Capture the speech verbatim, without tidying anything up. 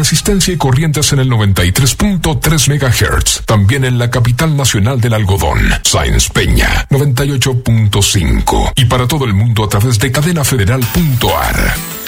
Resistencia y Corrientes en el noventa y tres punto tres megahertz. También en la capital nacional del algodón, Sáenz Peña, noventa y ocho punto cinco. Y para todo el mundo a través de cadena federal punto a r.